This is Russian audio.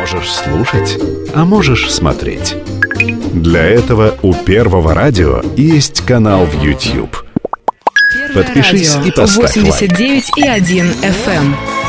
Можешь слушать, а можешь смотреть. Для этого у Первого радио есть канал в YouTube. Подпишись и поставь лайк. 89,1 FM.